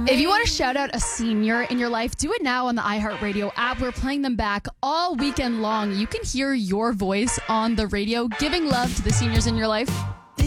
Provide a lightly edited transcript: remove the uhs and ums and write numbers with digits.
If you want to shout out a senior in your life, do it now on the iHeartRadio app. We're playing them back all weekend long. You can hear your voice on the radio, giving love to the seniors in your life.